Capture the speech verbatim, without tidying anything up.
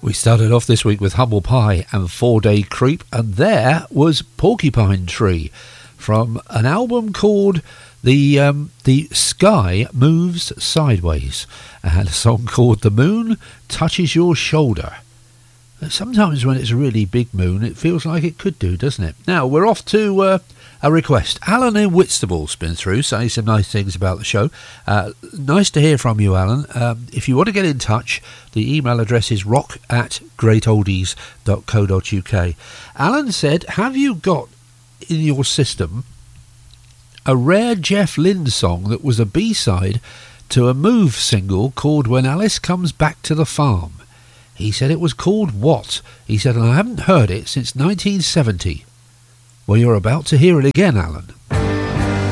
We started off this week with Humble Pie and Four Day Creep, and there was Porcupine Tree from an album called The um, The Sky Moves Sideways, and a song called The Moon Touches Your Shoulder. Sometimes when it's a really big moon, it feels like it could do, doesn't it? Now, we're off to uh, a request. Alan in Whitstable's been through, saying some nice things about the show. Uh, nice to hear from you, Alan. Um, if you want to get in touch, the email address is rock at greatoldies dot co dot uk. Alan said, have you got in your system a rare Jeff Lynne song that was a B-side to a Move single called When Alice Comes Back to the Farm? He said it was called What? He said, and I haven't heard it since nineteen seventy. Well, you're about to hear it again, Alan.